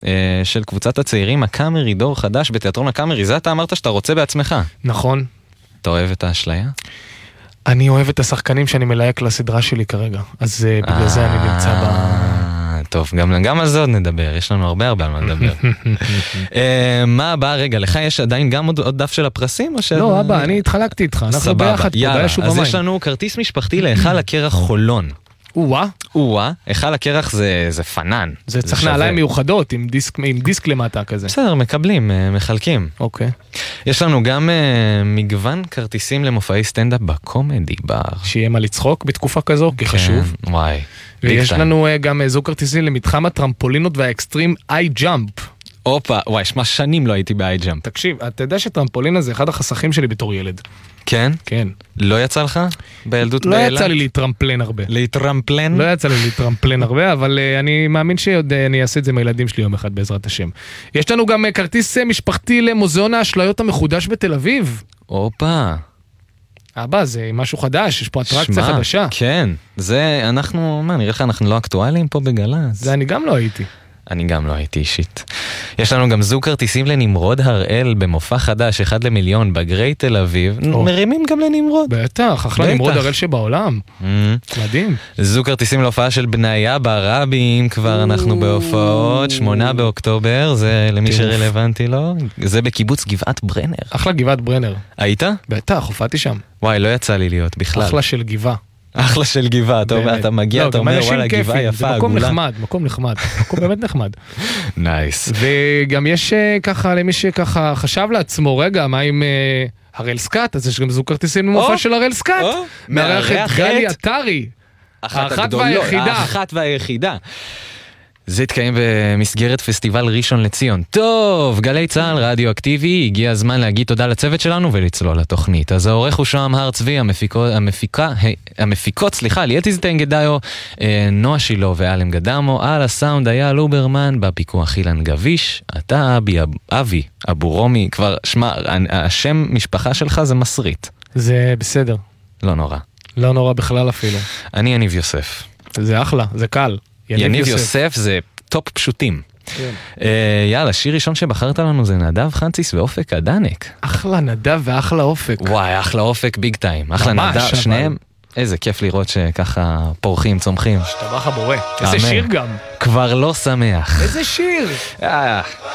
של קבוצת הצעירים הקאמרי, דור חדש בתיאטרון הקאמרי. זה אתה אמרת שאתה רוצה בעצמך. נכון. אתה אוהב את האשליה? אני אוהב את השחקנים שאני מלהק לסדרה שלי כרגע, אז בגלל זה אני נמצא טוב, גם על זה עוד נדבר, יש לנו הרבה על מה לדבר. מה הבא, רגע, לך יש עדיין גם עוד דף של הפרסים? לא, אבא, אני התחלקתי איתך, אנחנו ביחד פה, יאללה, בישו במים. אז יש לנו כרטיס משפחתי להיכל הקרח חולון. או-אה. היכל הקרח זה פנן. זה צריך נעליים מיוחדות, עם דיסק למטה כזה. בסדר, מקבלים, מחלקים. אוקיי. יש לנו גם מגוון כרטיסים למופעי סטנדאפ בקומדי בר. שיהיה מה לצחוק בתקופה כזו, כי חשוב. וואי. ויש לנו גם זוג כרטיסים למתחם הטרמפולינות והאקסטרים איי-ג'אמפ. אופה, וואי, שמה שנים לא הייתי באיי-ג'אמפ. תקשיב, אתה יודע שטרמפולינה זה אחד החסכים שלי בתור ילד. כן? כן. לא יצא לך בילדות לא באלה? יצא לי להתרמפלן הרבה. להתרמפלן? לא יצא לי להתרמפלן הרבה, אבל אני מאמין שעוד אני אעשה את זה עם הילדים שלי יום אחד בעזרת השם. יש לנו גם כרטיס משפחתי למוזיאון האשליות המחודש בתל אביב. אופה. אבא, זה משהו חדש, יש פה אטרקציה חדשה. כן, זה אנחנו, נראה לך אנחנו לא אקטואליים פה בגל"צ. זה אני גם לא הייתי. אני גם לא הייתי אישית. יש לנו גם זוג כרטיסים לנמרוד הראל במופע חדש, 1 למיליון בגרי תל אביב. מרימים גם לנמרוד. בטח, אחלה נמרוד הראל שבעולם. מדהים. זוג כרטיסים להופעה של בניה ברבים, כבר אנחנו בהופעות, 8 באוקטובר, זה למי שרלוונטי לו. זה בקיבוץ גבעת ברנר. אחלה גבעת ברנר. היית? בטח, הופעתי שם. וואי, לא יצא לי להיות בכלל. אחלה של גבעה. אחלה של גבעה, אתה מגיע, אתה אומר וואלה גבעה יפה, זה מקום נחמד, מקום באמת נחמד. נייס. וגם יש ככה, למי שככה חשב לעצמו, רגע, מה עם הראל סקאט? אז יש גם זוג כרטיסים במופע של הראל סקאט. מארחת גלי עטרי. האחת והיחידה. זה התקיים במסגרת פסטיבל ראשון לציון. טוב, גלי צהל, רדיו-אקטיבי, הגיע הזמן להגיד תודה לצוות שלנו ולצלול לתוכנית. אז העורך הוא שוהם הר צבי, המפיקות, ליאתי זטנגדיו, נועה שילו ואלם גדמו, על הסאונד היה לוברמן, בפיקוח אילן גביש, אתה אבי, אבו רומי, כבר, שמע, השם משפחה שלך זה מסריט. זה בסדר. לא נורא. לא נורא בכלל אפילו. אני יניב יוסף. זה אחלה, זה קל. יניב יוסף זה טופ פשוטים. יאללה, שיר ראשון שבחרת לנו זה נדב חנציס ואופק הדנק. אחלה נדב ואחלה אופק. וואי, אחלה אופק ביג טיים. אחלה נדב, שניהם. איזה כיף לראות שככה פורחים, צומחים. שתבח הבורא. איזה שיר גם. כבר לא שמח. איזה שיר.